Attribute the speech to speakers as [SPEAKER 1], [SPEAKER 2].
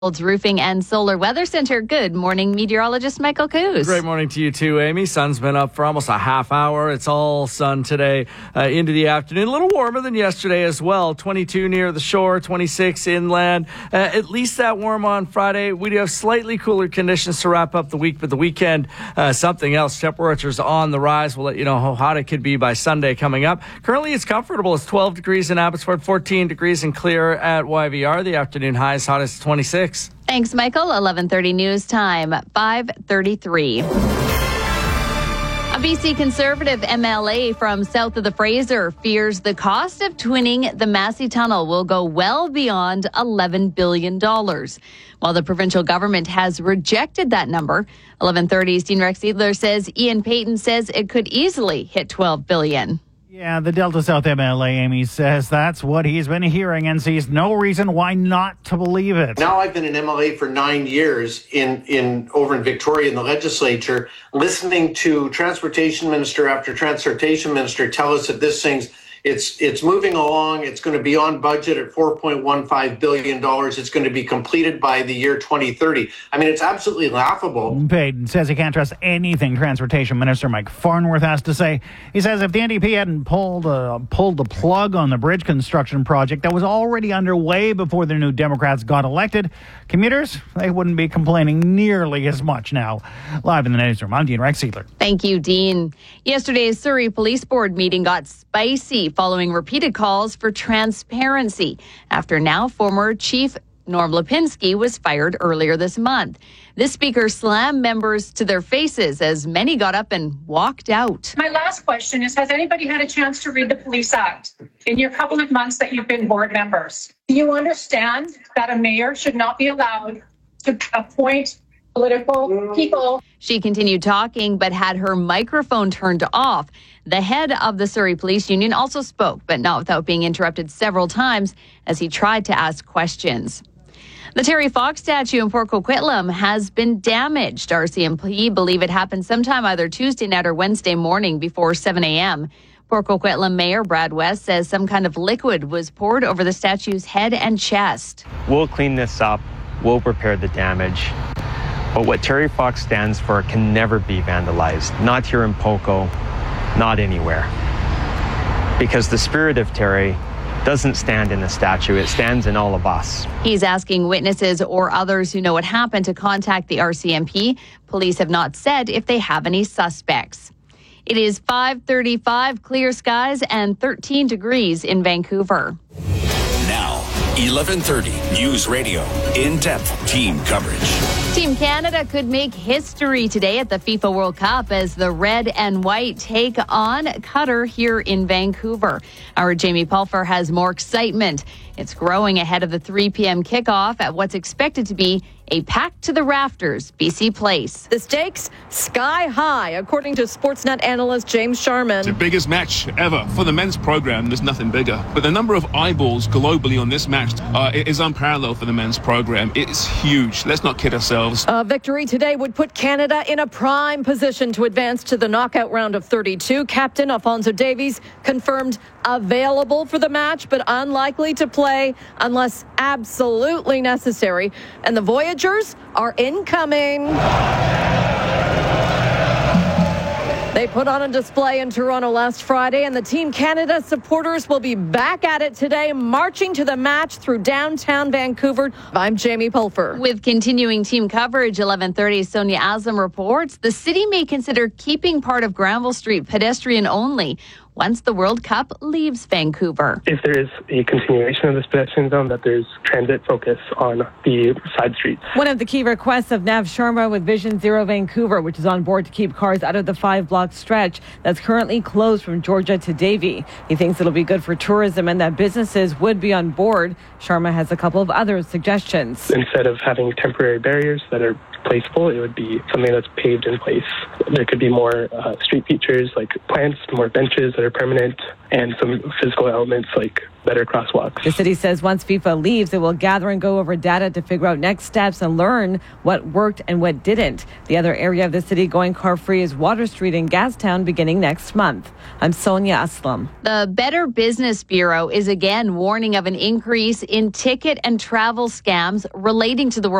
[SPEAKER 1] Roofing and Solar Weather Center. Good morning, meteorologist Michael Coos.
[SPEAKER 2] Great morning to you too, Amy. Sun's been up for almost a half hour. It's all sun today into the afternoon. A little warmer than yesterday as well. 22 near the shore, 26 inland. At least that warm on Friday. We do have slightly cooler conditions to wrap up the week, but the weekend, something else. Temperatures on the rise. We'll let you know how hot it could be by Sunday coming up. Currently, it's comfortable. It's 12 degrees in Abbotsford, 14 degrees in Clear at YVR. The afternoon high is hot as 26.
[SPEAKER 1] Thanks, Michael. 11:30 news time, 5:33. A BC Conservative MLA from south of the Fraser fears the cost of twinning the Massey Tunnel will go well beyond $11 billion. While the provincial government has rejected that number, 11:30's Dean Rex Edler says Ian Payton says it could easily hit $12 billion.
[SPEAKER 3] Yeah, the Delta South MLA, Amy, says that's what he's been hearing and sees no reason why not to believe it.
[SPEAKER 4] Now I've been an MLA for 9 years over in Victoria in the legislature, listening to transportation minister after transportation minister tell us that this thing's it's moving along. It's going to be on budget at $4.15 billion. It's going to be completed by the year 2030. I mean, it's absolutely laughable.
[SPEAKER 3] Payton says he can't trust anything Transportation Minister Mike Farnworth has to say. He says if the NDP hadn't pulled the plug on the bridge construction project that was already underway before the New Democrats got elected, commuters, they wouldn't be complaining nearly as much now. Live in the newsroom, I'm Dean Rex Edler.
[SPEAKER 1] Thank you, Dean. Yesterday's Surrey Police Board meeting got spicy following repeated calls for transparency after now former Chief Norm Lipinski was fired earlier this month. This speaker slammed members to their faces as many got up and walked out.
[SPEAKER 5] My last question is, has anybody had a chance to read the Police Act in your couple of months that you've been board members? Do you understand that a mayor should not be allowed to appoint political people?
[SPEAKER 1] She continued talking but had her microphone turned off. The head of the Surrey Police Union also spoke, but not without being interrupted several times as he tried to ask questions. The Terry Fox statue in Port Coquitlam has been damaged. RCMP believe it happened sometime either Tuesday night or Wednesday morning before 7 a.m. Port Coquitlam Mayor Brad West says some kind of liquid was poured over the statue's head and chest.
[SPEAKER 6] We'll clean this up. We'll repair the damage. But what Terry Fox stands for can never be vandalized. Not here in Poco, not anywhere. Because the spirit of Terry doesn't stand in the statue, it stands in all of us.
[SPEAKER 1] He's asking witnesses or others who know what happened to contact the RCMP. Police have not said if they have any suspects. It is 5:35, clear skies and 13 degrees in Vancouver.
[SPEAKER 7] Now, 11:30 News Radio, in-depth team coverage.
[SPEAKER 1] Team Canada could make history today at the FIFA World Cup as the red and white take on Qatar here in Vancouver. Our Jamie Pulfer has more excitement. It's growing ahead of the 3 p.m. kickoff at what's expected to be a packed to the rafters BC Place.
[SPEAKER 8] The stakes sky high, according to Sportsnet analyst James Sharman.
[SPEAKER 9] It's the biggest match ever. For the men's program, there's nothing bigger. But the number of eyeballs globally on this match is unparalleled for the men's program. It's huge. Let's not kid ourselves.
[SPEAKER 8] A victory today would put Canada in a prime position to advance to the knockout round of 32. Captain Alfonso Davies confirmed available for the match, but unlikely to play unless absolutely necessary. And the Voyagers are incoming. They put on a display in Toronto last Friday, and the Team Canada supporters will be back at it today, marching to the match through downtown Vancouver. I'm Jamie Pulfer.
[SPEAKER 1] With continuing team coverage, 11:30, Sonia Aslam reports the city may consider keeping part of Granville Street pedestrian only once the World Cup leaves Vancouver.
[SPEAKER 10] If there is a continuation of this pedestrian zone, that there's transit focus on the side streets.
[SPEAKER 8] One of the key requests of Nav Sharma with Vision Zero Vancouver, which is on board to keep cars out of the 5-block stretch that's currently closed from Georgia to Davie. He thinks it'll be good for tourism and that businesses would be on board. Sharma has a couple of other suggestions.
[SPEAKER 10] Instead of having temporary barriers that are placeable, it would be something that's paved in place. There could be more street features like plants, more benches that are permanent, and some physical elements like better crosswalks.
[SPEAKER 11] The city says once FIFA leaves, it will gather and go over data to figure out next steps and learn what worked and what didn't. The other area of the city going car-free is Water Street in Gastown beginning next month. I'm Sonia Aslam.
[SPEAKER 1] The Better Business Bureau is again warning of an increase in ticket and travel scams relating to the